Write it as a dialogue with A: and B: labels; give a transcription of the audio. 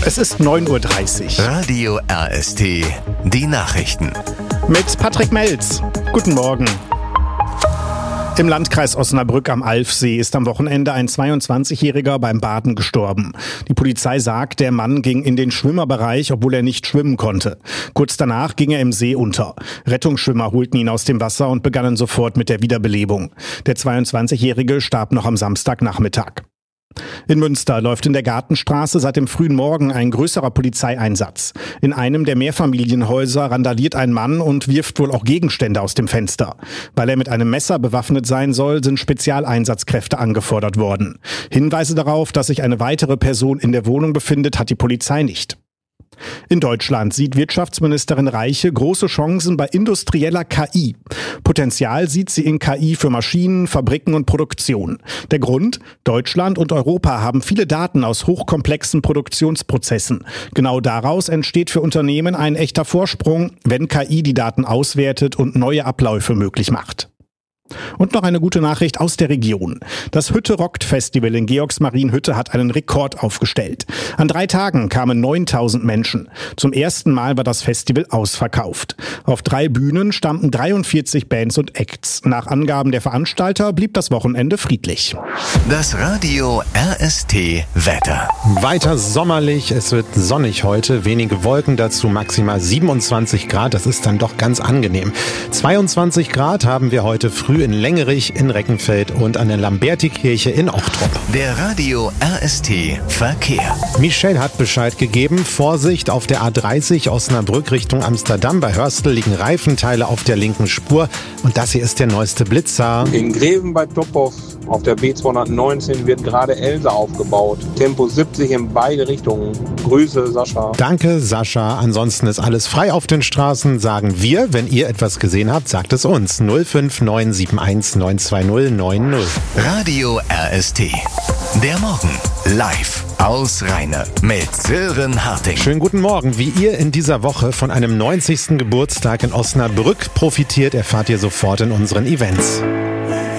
A: Es ist 9:30 Uhr.
B: Radio RST, die Nachrichten.
A: Mit Patrick Melz. Guten Morgen. Im Landkreis Osnabrück am Alfsee ist am Wochenende ein 22-Jähriger beim Baden gestorben. Die Polizei sagt, der Mann ging in den Schwimmerbereich, obwohl er nicht schwimmen konnte. Kurz danach ging er im See unter. Rettungsschwimmer holten ihn aus dem Wasser und begannen sofort mit der Wiederbelebung. Der 22-Jährige starb noch am Samstagnachmittag. In Münster läuft in der Gartenstraße seit dem frühen Morgen ein größerer Polizeieinsatz. In einem der Mehrfamilienhäuser randaliert ein Mann und wirft wohl auch Gegenstände aus dem Fenster. Weil er mit einem Messer bewaffnet sein soll, sind Spezialeinsatzkräfte angefordert worden. Hinweise darauf, dass sich eine weitere Person in der Wohnung befindet, hat die Polizei nicht. In Deutschland sieht Wirtschaftsministerin Reiche große Chancen bei industrieller KI. Potenzial sieht sie in KI für Maschinen, Fabriken und Produktion. Der Grund? Deutschland und Europa haben viele Daten aus hochkomplexen Produktionsprozessen. Genau daraus entsteht für Unternehmen ein echter Vorsprung, wenn KI die Daten auswertet und neue Abläufe möglich macht. Und noch eine gute Nachricht aus der Region. Das Hütte rockt Festival in Georgsmarienhütte hat einen Rekord aufgestellt. An 3 Tagen kamen 9.000 Menschen. Zum ersten Mal war das Festival ausverkauft. Auf 3 Bühnen standen 43 Bands und Acts. Nach Angaben der Veranstalter blieb das Wochenende friedlich.
B: Das Radio RST Wetter.
C: Weiter sommerlich, es wird sonnig heute, wenige Wolken, dazu maximal 27 Grad, das ist dann doch ganz angenehm. 22 Grad haben wir heute früh in Längerich, in Reckenfeld und an der Lambertikirche in Ochtrup.
B: Der Radio RST Verkehr.
C: Michelle hat Bescheid gegeben, Vorsicht auf der A30 Osnabrück Richtung Amsterdam. Bei Hörstel liegen Reifenteile auf der linken Spur und das hier ist der neueste Blitzer.
D: In Greven bei Topov auf der B219 wird gerade Elsa aufgebaut. Tempo 70 in beide Richtungen. Grüße, Sascha.
C: Danke, Sascha. Ansonsten ist alles frei auf den Straßen, sagen wir. Wenn ihr etwas gesehen habt, sagt es uns. 05971 920 90.
B: Radio RST. Der Morgen live aus Rheine mit Sören Harting.
C: Schönen guten Morgen. Wie ihr in dieser Woche von einem 90. Geburtstag in Osnabrück profitiert, erfahrt ihr sofort in unseren Events.